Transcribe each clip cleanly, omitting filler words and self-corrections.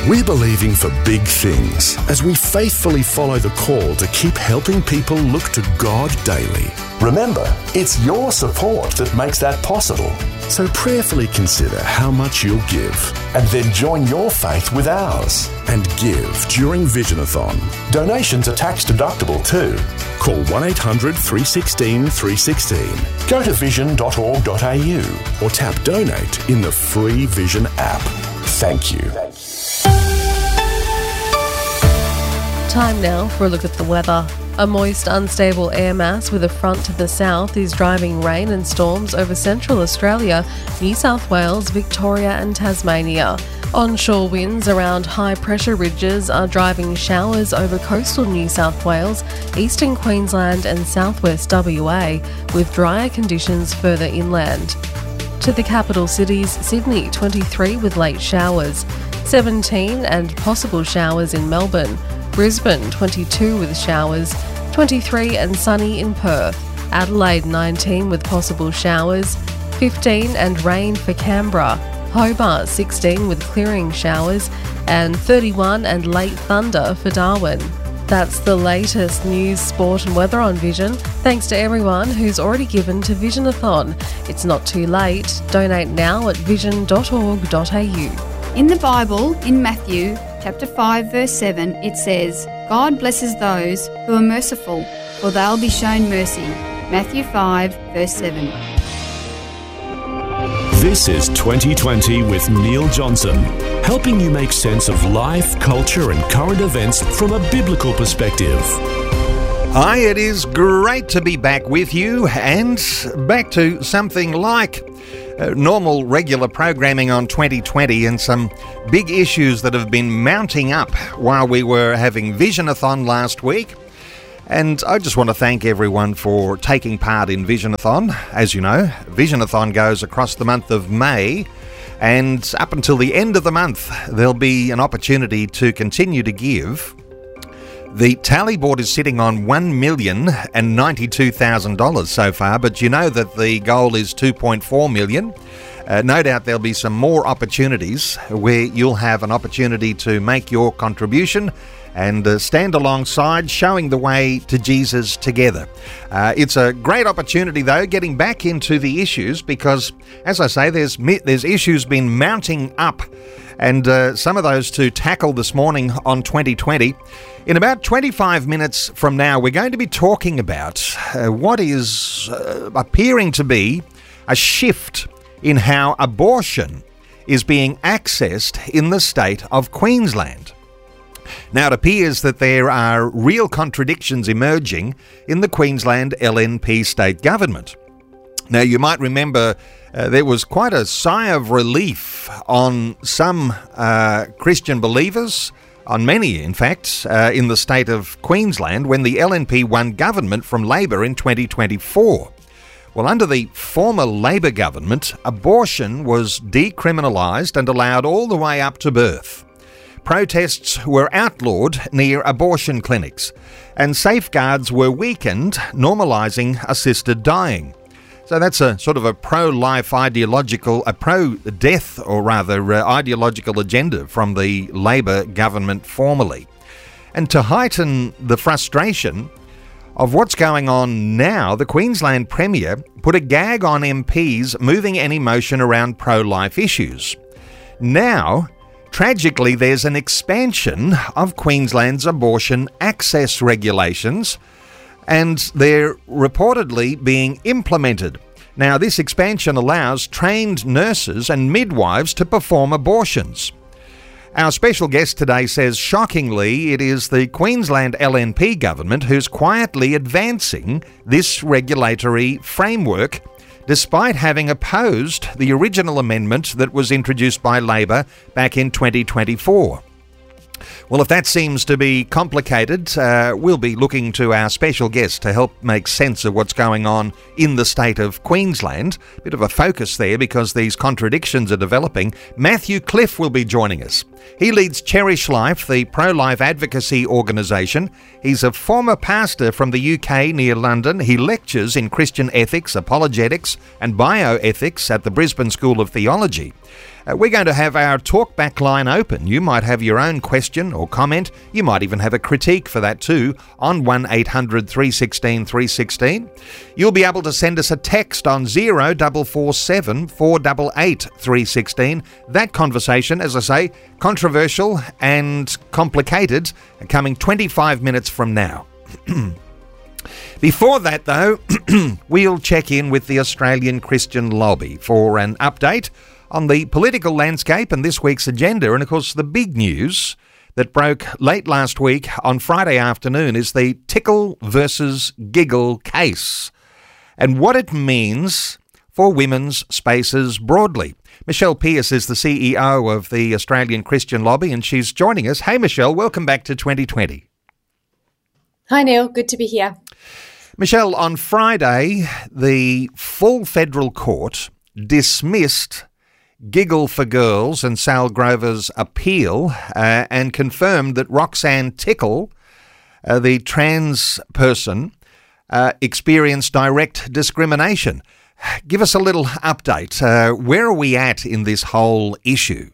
We're believing for big things as we faithfully follow the call to keep helping people look to God daily. Remember, it's your support that makes that possible. So prayerfully consider how much you'll give and then join your faith with ours and give during Visionathon. Donations are tax deductible too. Call 1-800-316-316. Go to vision.org.au or tap donate in the free Vision app. Thank you. Time now for a look at the weather. A moist, unstable air mass with a front to the south is driving rain and storms over central Australia, New South Wales, Victoria and Tasmania. Onshore winds around high-pressure ridges are driving showers over coastal New South Wales, eastern Queensland and southwest WA, with drier conditions further inland. To the capital cities, Sydney 23 with late showers, 17 and possible showers in Melbourne, Brisbane 22 with showers, 23 and sunny in Perth, Adelaide 19 with possible showers, 15 and rain for Canberra, Hobart 16 with clearing showers, and 31 and late thunder for Darwin. That's the latest news, sport and weather on Vision. Thanks to everyone who's already given to Visionathon. It's not too late. Donate now at vision.org.au. In the Bible, in Matthew chapter 5 verse 7, it says, God blesses those who are merciful, for they'll be shown mercy. Matthew 5 verse 7. This is 2020 with Neil Johnson, helping you make sense of life, culture and current events from a biblical perspective. Hi, it is great to be back with you and back to something like normal regular programming on 2020 and some big issues that have been mounting up while we were having Visionathon last week. And I just want to thank everyone for taking part in Visionathon. As you know, Visionathon goes across the month of May, and up until the end of the month, there'll be an opportunity to continue to give. The tally board is sitting on $1,092,000 so far, but you know that the goal is $2.4 million. No doubt there'll be some more opportunities where you'll have an opportunity to make your contribution and stand alongside, showing the way to Jesus together. It's a great opportunity, though, getting back into the issues because, as I say, there's issues been mounting up, and some of those to tackle this morning on 2020. In about 25 minutes from now, we're going to be talking about what is appearing to be a shift in how abortion is being accessed in the state of Queensland. Now, it appears that there are real contradictions emerging in the Queensland LNP state government. Now, you might remember there was quite a sigh of relief on some Christian believers, on many, in fact, in the state of Queensland when the LNP won government from Labor in 2024. Well, under the former Labor government, abortion was decriminalised and allowed all the way up to birth. Protests were outlawed near abortion clinics, and safeguards were weakened, normalising assisted dying. So that's a sort of a pro-life ideological, a pro-death or rather ideological agenda from the Labor government formerly. And to heighten the frustration of what's going on now, the Queensland Premier put a gag on MPs moving any motion around pro-life issues. Now, tragically, there's an expansion of Queensland's abortion access regulations, and they're reportedly being implemented. Now, this expansion allows trained nurses and midwives to perform abortions. Our special guest today says, shockingly, it is the Queensland LNP government who's quietly advancing this regulatory framework, despite having opposed the original amendment that was introduced by Labor back in 2024. Well, if that seems to be complicated, we'll be looking to our special guest to help make sense of what's going on in the state of Queensland. Bit of a focus there because these contradictions are developing. Matthew Cliff will be joining us. He leads Cherish Life, the pro-life advocacy organisation. He's a former pastor from the UK near London. He lectures in Christian ethics, apologetics and bioethics at the Brisbane School of Theology. We're going to have our talkback line open. You might have your own question or comment. You might even have a critique for that too on 1800 316 316. You'll be able to send us a text on 0447 488 316. That conversation, as I say, controversial and complicated, coming 25 minutes from now. Before that, though, we'll check in with the Australian Christian Lobby for an update on the political landscape and this week's agenda. And of course, the big news that broke late last week on Friday afternoon is the Tickle versus Giggle case and what it means for women's spaces broadly. Michelle Pearce is the CEO of the Australian Christian Lobby and she's joining us. Hey, Michelle, welcome back to 2020. Hi, Neil. Good to be here. Michelle, on Friday, the full federal court dismissed Giggle for Girls and Sal Grover's appeal and confirmed that Roxanne Tickle, the trans person, experienced direct discrimination. Give us a little update. Where are we at in this whole issue?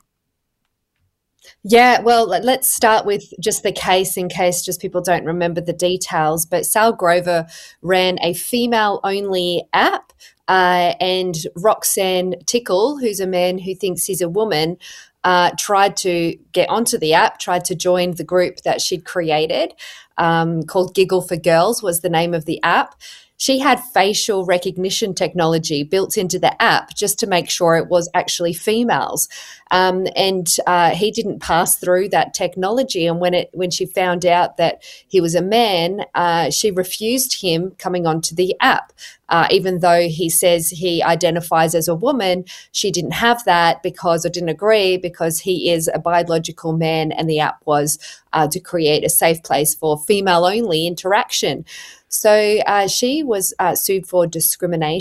Yeah, well, let's start with just the case in case just people don't remember the details. But Sal Grover ran a female-only app and Roxanne Tickle, who's a man who thinks he's a woman, tried to get onto the app, tried to join the group that she'd created called Giggle for Girls was the name of the app. She had facial recognition technology built into the app just to make sure it was actually females. And he didn't pass through that technology. And when she found out that he was a man, she refused him coming onto the app. Even though he says he identifies as a woman, she didn't have that or didn't agree because he is a biological man and the app was to create a safe place for female-only interaction. So she was sued for discrimination